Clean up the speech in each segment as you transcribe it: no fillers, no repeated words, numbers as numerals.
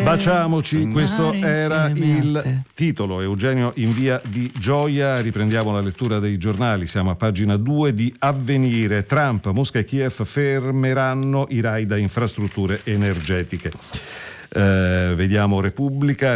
Baciamoci, questo era il titolo. Eugenio in via di Gioia. Riprendiamo la lettura dei giornali, siamo a pagina 2 di Avvenire. Trump, Mosca e Kiev fermeranno i raid a infrastrutture energetiche. Vediamo Repubblica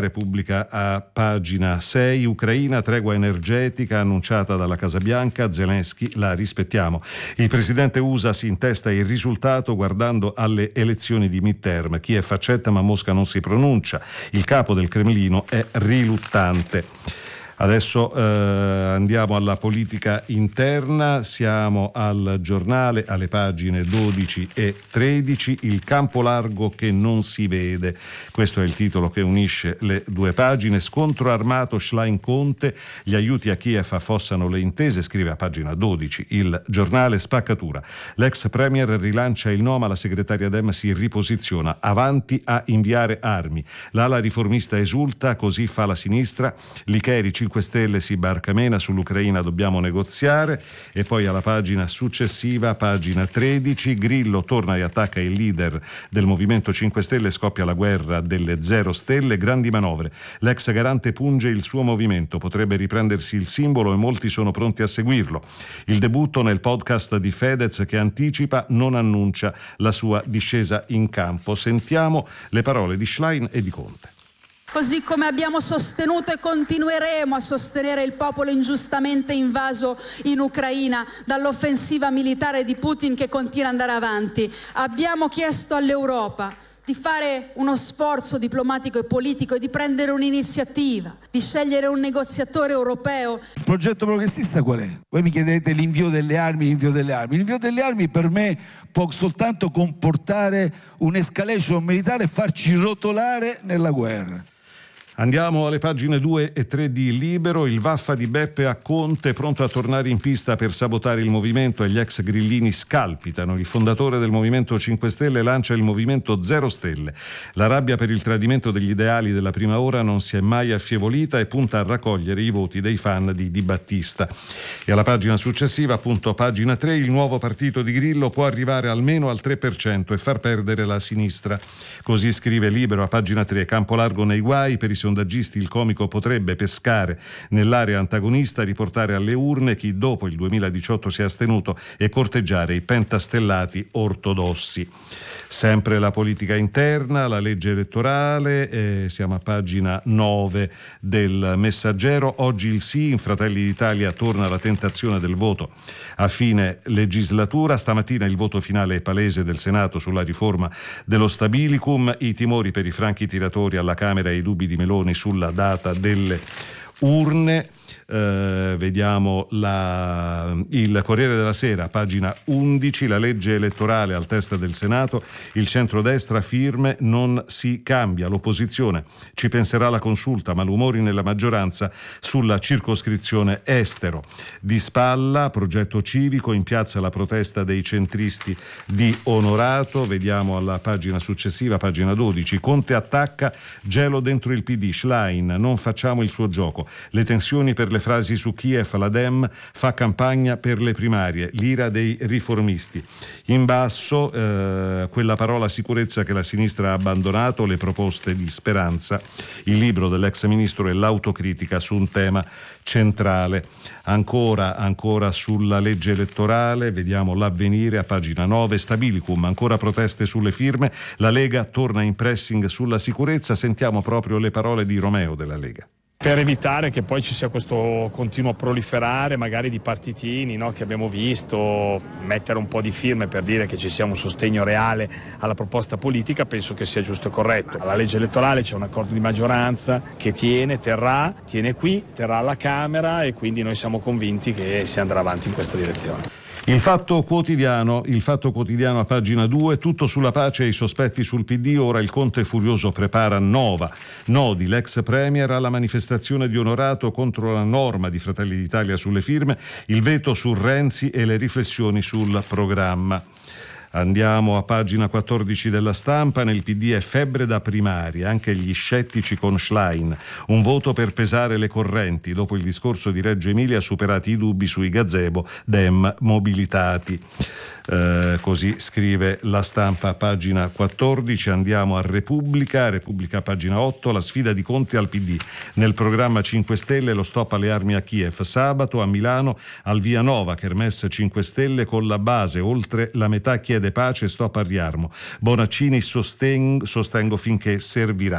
a pagina 6. Ucraina, tregua energetica annunciata dalla Casa Bianca, Zelensky, la rispettiamo. Il presidente USA si intesta il risultato guardando alle elezioni di midterm. Kiev accetta ma Mosca non si pronuncia. Il capo del Cremlino è riluttante. Adesso andiamo alla politica interna, siamo al Giornale alle pagine 12 e 13, il campo largo che non si vede, questo è il titolo che unisce le due pagine. Scontro armato Schlein-Conte, gli aiuti a Kiev affossano le intese, scrive a pagina 12 il Giornale. Spaccatura, l'ex premier rilancia il no ma la segretaria Dem si riposiziona, avanti a inviare armi, l'ala riformista esulta, così fa la sinistra, Licheri 5 Stelle si barcamena, sull'Ucraina dobbiamo negoziare. E poi alla pagina successiva, pagina 13, Grillo torna e attacca il leader del Movimento 5 Stelle, scoppia la guerra delle 0 stelle, grandi manovre, l'ex garante punge il suo movimento, potrebbe riprendersi il simbolo e molti sono pronti a seguirlo. Il debutto nel podcast di Fedez che anticipa, non annuncia la sua discesa in campo. Sentiamo le parole di Schlein e di Conte. Così come abbiamo sostenuto e continueremo a sostenere il popolo ingiustamente invaso in Ucraina dall'offensiva militare di Putin che continua ad andare avanti, abbiamo chiesto all'Europa di fare uno sforzo diplomatico e politico e di prendere un'iniziativa, di scegliere un negoziatore europeo. Il progetto progressista qual è? Voi mi chiedete l'invio delle armi. L'invio delle armi per me può soltanto comportare un'escalation militare e farci rotolare nella guerra. Andiamo alle pagine 2 e 3 di Libero. Il vaffa di Beppe a Conte, pronto a tornare in pista per sabotare il movimento e gli ex grillini scalpitano. Il fondatore del Movimento 5 Stelle lancia il Movimento 0 Stelle. La rabbia per il tradimento degli ideali della prima ora non si è mai affievolita e punta a raccogliere i voti dei fan di Di Battista. E alla pagina successiva, appunto pagina 3, il nuovo partito di Grillo può arrivare almeno al 3% e far perdere la sinistra. Così scrive Libero a pagina 3, campo largo nei guai, per i sondaggisti il comico potrebbe pescare nell'area antagonista, riportare alle urne chi dopo il 2018 si è astenuto e corteggiare i pentastellati ortodossi. Sempre la politica interna, la legge elettorale, siamo a pagina 9 del Messaggero. Oggi il sì, in Fratelli d'Italia torna la tentazione del voto a fine legislatura. Stamattina il voto finale palese del Senato sulla riforma dello Stabilicum, i timori per i franchi tiratori alla Camera e i dubbi di Meloni sulla data delle urne. Vediamo il Corriere della Sera, pagina 11, la legge elettorale al test del Senato, il centrodestra firme, non si cambia, l'opposizione ci penserà la consulta, ma l'umori nella maggioranza sulla circoscrizione estero. Di spalla, progetto civico, in piazza la protesta dei centristi di Onorato. Vediamo alla pagina successiva, pagina 12, Conte attacca, gelo dentro il PD, Schlein, non facciamo il suo gioco, le tensioni per le frasi su Kiev, la Dem fa campagna per le primarie, l'ira dei riformisti. In basso quella parola sicurezza che la sinistra ha abbandonato, le proposte di Speranza, il libro dell'ex ministro e l'autocritica su un tema centrale. Ancora sulla legge elettorale, vediamo l'Avvenire a pagina 9, Stabilicum, ancora proteste sulle firme, la Lega torna in pressing sulla sicurezza. Sentiamo proprio le parole di Romeo della Lega. Per evitare che poi ci sia questo continuo proliferare magari di partitini, no, che abbiamo visto, mettere un po' di firme per dire che ci sia un sostegno reale alla proposta politica, penso che sia giusto e corretto. Alla legge elettorale c'è un accordo di maggioranza che tiene qui, terrà alla Camera e quindi noi siamo convinti che si andrà avanti in questa direzione. Il Fatto Quotidiano a pagina 2, tutto sulla pace e i sospetti sul PD, ora il Conte furioso prepara Nova. Nodi, l'ex premier alla manifestazione di Onorato contro la norma di Fratelli d'Italia sulle firme, il veto su Renzi e le riflessioni sul programma. Andiamo a pagina 14 della Stampa, nel PD è febbre da primarie, anche gli scettici con Schlein, un voto per pesare le correnti, dopo il discorso di Reggio Emilia superati i dubbi sui gazebo, Dem mobilitati. Così scrive La Stampa, pagina 14. Andiamo a Repubblica, pagina 8, la sfida di Conte al PD. Nel programma 5 Stelle lo stop alle armi a Kiev. Sabato a Milano al Via Nova, Kermesse 5 Stelle con la base, oltre la metà chiede pace e stop al riarmo. Bonaccini sostegno finché servirà,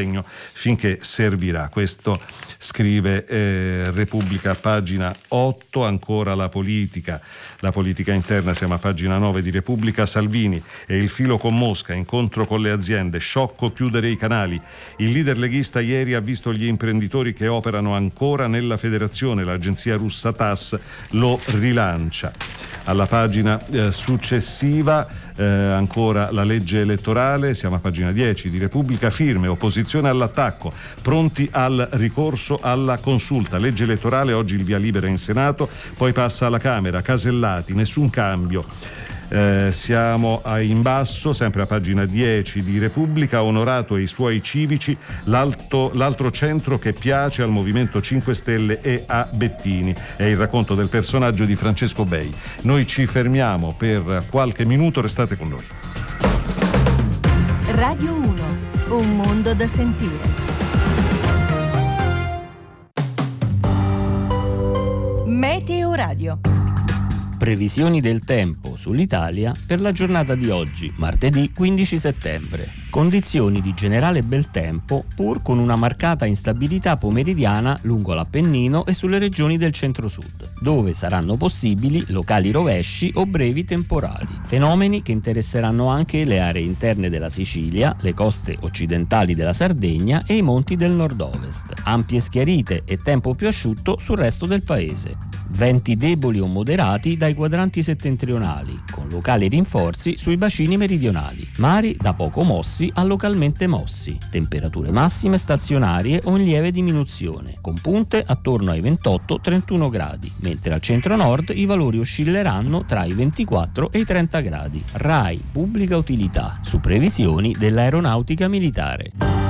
questo scrive Repubblica, pagina 8. Ancora la politica interna, siamo a pagina 9 di Repubblica. Salvini e il filo con Mosca, incontro con le aziende, sciocco chiudere i canali. Il leader leghista ieri ha visto gli imprenditori che operano ancora nella federazione, l'agenzia russa TASS lo rilancia. Alla pagina successiva ancora la legge elettorale, siamo a pagina 10 di Repubblica, firme, opposizione all'attacco, pronti al ricorso alla consulta. Legge elettorale, oggi il via libera in Senato, poi passa alla Camera. Casellati, nessun cambio. Siamo in basso, sempre a pagina 10 di Repubblica. Onorato e i suoi civici, l'altro centro che piace al Movimento 5 Stelle e a Bettini. È il racconto del personaggio di Francesco Bei. Noi ci fermiamo per qualche minuto, restate con noi. Radio 1, un mondo da sentire. Meteo Radio. Previsioni del tempo sull'Italia per la giornata di oggi, martedì 15 settembre. Condizioni di generale bel tempo, pur con una marcata instabilità pomeridiana lungo l'Appennino e sulle regioni del centro-sud, dove saranno possibili locali rovesci o brevi temporali. Fenomeni che interesseranno anche le aree interne della Sicilia, le coste occidentali della Sardegna e i monti del nord-ovest. Ampie schiarite e tempo più asciutto sul resto del paese. Venti deboli o moderati dai quadranti settentrionali, con locali rinforzi sui bacini meridionali. Mari da poco mossi a localmente mossi. Temperature massime stazionarie o in lieve diminuzione, con punte attorno ai 28-31 gradi, mentre al centro-nord i valori oscilleranno tra i 24 e i 30 gradi. RAI Pubblica Utilità, su previsioni dell'Aeronautica Militare.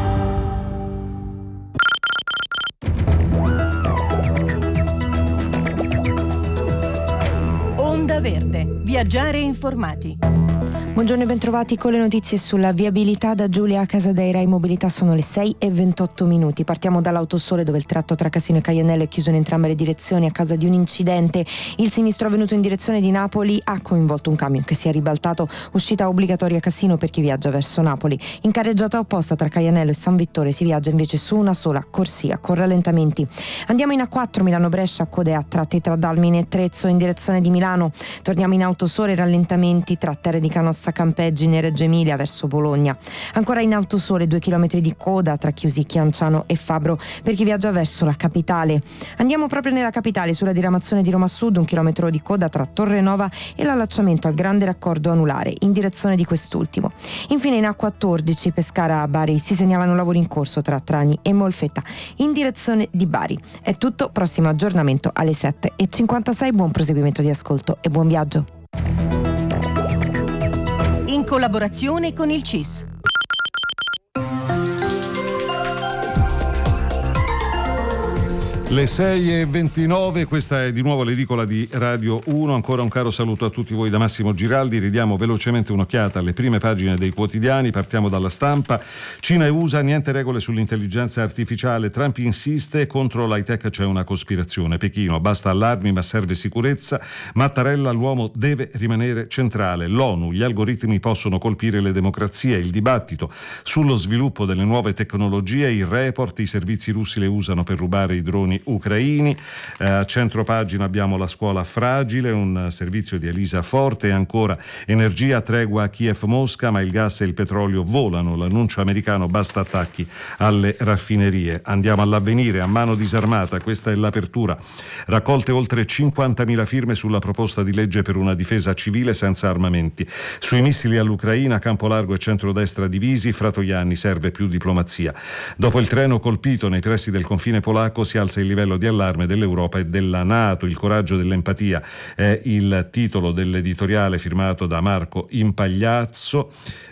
Onda Verde, viaggiare informati. Buongiorno e bentrovati con le notizie sulla viabilità da Giulia Casadeira. In mobilità sono le 6:28. Partiamo dall'Autosole, dove il tratto tra Cassino e Caianello è chiuso in entrambe le direzioni a causa di un incidente. Il sinistro avvenuto in direzione di Napoli ha coinvolto un camion che si è ribaltato. Uscita obbligatoria a Cassino per chi viaggia verso Napoli. In carreggiata opposta tra Caianello e San Vittore si viaggia invece su una sola corsia con rallentamenti. Andiamo in A4 Milano-Brescia, code a tratti tra Dalmine e Trezzo in direzione di Milano. Torniamo in Autosole, rallentamenti tra Terre di Canossa Campeggi e Reggio Emilia verso Bologna. Ancora in Autosole 2 chilometri di coda tra Chiusi, Chianciano e Fabro per chi viaggia verso la capitale. Andiamo proprio nella capitale, sulla diramazione di Roma Sud, 1 chilometro di coda tra Torre Nova e l'allacciamento al grande raccordo anulare in direzione di quest'ultimo. Infine in A14 Pescara a Bari si segnalano lavori in corso tra Trani e Molfetta in direzione di Bari. È tutto, prossimo aggiornamento alle 7:56. Buon proseguimento di ascolto e buon viaggio. In collaborazione con il CIS. Le 6:29, questa è di nuovo l'edicola di Radio 1. Ancora un caro saluto a tutti voi da Massimo Giraldi. Ridiamo velocemente un'occhiata alle prime pagine dei quotidiani. Partiamo dalla Stampa. Cina e USA, niente regole sull'intelligenza artificiale. Trump insiste, contro l'high-tech c'è una cospirazione. Pechino, basta allarmi ma serve sicurezza. Mattarella, l'uomo deve rimanere centrale. L'ONU, gli algoritmi possono colpire le democrazie. Il dibattito sullo sviluppo delle nuove tecnologie. Il report, i servizi russi le usano per rubare i droni ucraini. A centro pagina abbiamo la scuola fragile, un servizio di Elisa Forte. E ancora energia, tregua a Kiev-Mosca, ma il gas e il petrolio volano. L'annuncio americano, basta attacchi alle raffinerie. Andiamo all'Avvenire, a mano disarmata, questa è l'apertura. Raccolte oltre 50.000 firme sulla proposta di legge per una difesa civile senza armamenti. Sui missili all'Ucraina, campo largo e centrodestra divisi, Fratoianni, serve più diplomazia. Dopo il treno colpito nei pressi del confine polacco si alza il livello di allarme dell'Europa e della NATO. Il coraggio dell'empatia è il titolo dell'editoriale firmato da Marco Impagliazzo.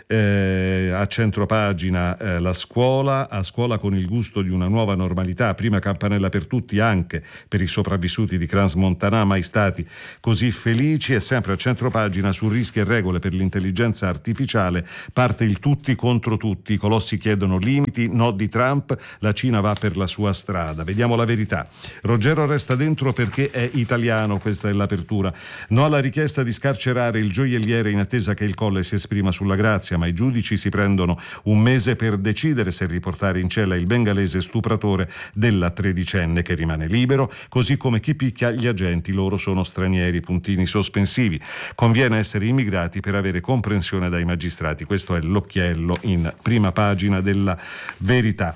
A centropagina la scuola, a scuola con il gusto di una nuova normalità, prima campanella per tutti anche per i sopravvissuti di Crans Montana, mai stati così felici. E sempre a centropagina su rischi e regole per l'intelligenza artificiale parte il tutti contro tutti, i colossi chiedono limiti, no di Trump, la Cina va per la sua strada. Vediamo la verità. Ruggero resta dentro perché è italiano, questa è l'apertura. No alla richiesta di scarcerare il gioielliere in attesa che il Colle si esprima sulla grazia, ma i giudici si prendono un mese per decidere se riportare in cella il bengalese stupratore della tredicenne che rimane libero, così come chi picchia gli agenti, loro sono stranieri, puntini sospensivi. Conviene essere immigrati per avere comprensione dai magistrati. Questo è l'occhiello in prima pagina della Verità.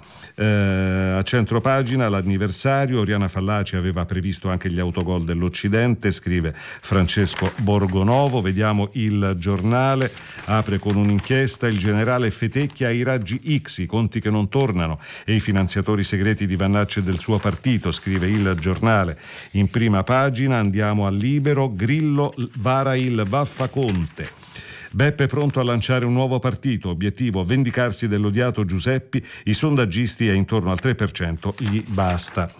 A centropagina l'anniversario, Oriana Fallaci aveva previsto anche gli autogol dell'Occidente, scrive Francesco Borgonovo. Vediamo Il Giornale, apre con un'inchiesta, il generale Fetecchia ai raggi X, i conti che non tornano e i finanziatori segreti di Vannacci e del suo partito, scrive Il Giornale in prima pagina. Andiamo al Libero, Grillo vara il Vaffaconte. Beppe pronto a lanciare un nuovo partito, obiettivo vendicarsi dell'odiato Giuseppi, i sondaggisti è intorno al 3%, gli basta.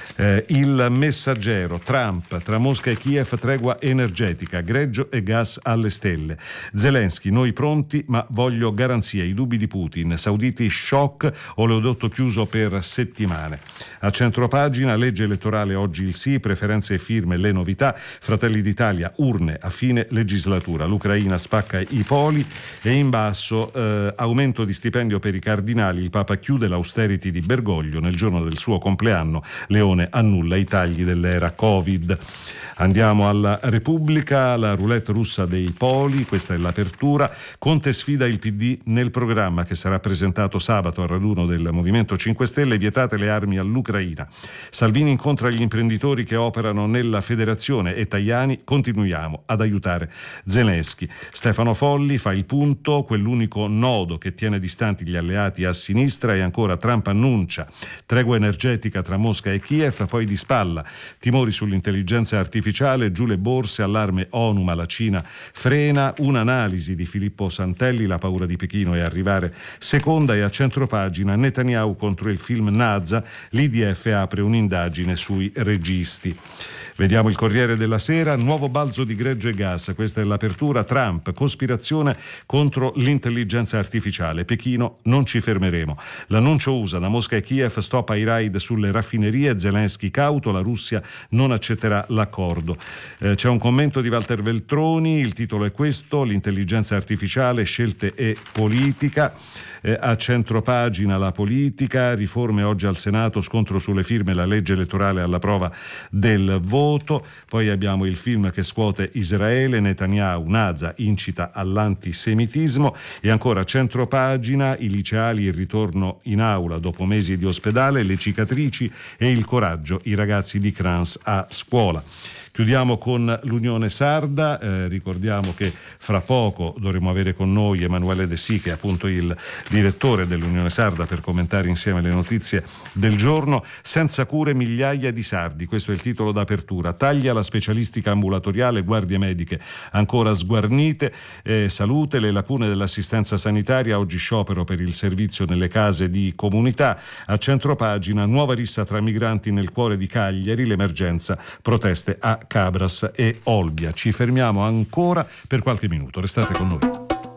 Il Messaggero, Trump, tra Mosca e Kiev tregua energetica, greggio e gas alle stelle. Zelensky, noi pronti ma voglio garanzie, i dubbi di Putin, sauditi shock, oleodotto chiuso per settimane. A centropagina, legge elettorale oggi il sì, preferenze e firme, le novità, Fratelli d'Italia, urne a fine legislatura, l'Ucraina spacca i poli e in basso aumento di stipendio per i cardinali, il Papa chiude l'austerity di Bergoglio, nel giorno del suo compleanno Leone annulla i tagli dell'era Covid. Andiamo alla Repubblica, la roulette russa dei poli, questa è l'apertura. Conte sfida il PD nel programma che sarà presentato sabato al raduno del Movimento 5 Stelle, vietate le armi all'Ucraina. Salvini incontra gli imprenditori che operano nella federazione e Tajani, continuiamo ad aiutare Zelensky. Stefano Folli fa il punto, quell'unico nodo che tiene distanti gli alleati a sinistra, e ancora Trump annuncia tregua energetica tra Mosca e Kiev, poi di spalla timori sull'intelligenza artificiale, giù le borse, allarme ONU ma la Cina frena, un'analisi di Filippo Santelli, la paura di Pechino è arrivare seconda. E a centropagina Netanyahu contro il film Naza, l'IDF apre un'indagine sui registi. Vediamo il Corriere della Sera, nuovo balzo di greggio e gas, questa è l'apertura. Trump, cospirazione contro l'intelligenza artificiale, Pechino non ci fermeremo. L'annuncio USA da Mosca e Kiev, stop ai raid sulle raffinerie, Zelensky cauto, la Russia non accetterà l'accordo. C'è un commento di Walter Veltroni, il titolo è questo, l'intelligenza artificiale, scelte e politica. A centropagina la politica, riforme oggi al Senato, scontro sulle firme, la legge elettorale alla prova del voto. Poi abbiamo il film che scuote Israele, Netanyahu, Naza incita all'antisemitismo. E ancora a centropagina i liceali, il ritorno in aula dopo mesi di ospedale, le cicatrici e il coraggio, i ragazzi di Crans a scuola. Chiudiamo con l'Unione Sarda, ricordiamo che fra poco dovremo avere con noi Emanuele De Sì, che è appunto il direttore dell'Unione Sarda, per commentare insieme le notizie del giorno. Senza cure migliaia di sardi, questo è il titolo d'apertura. Taglia la specialistica ambulatoriale, guardie mediche ancora sguarnite, salute, le lacune dell'assistenza sanitaria, oggi sciopero per il servizio nelle case di comunità. A centropagina, nuova rissa tra migranti nel cuore di Cagliari, l'emergenza, proteste a Cabras e Olbia. Ci fermiamo ancora per qualche minuto, restate con noi.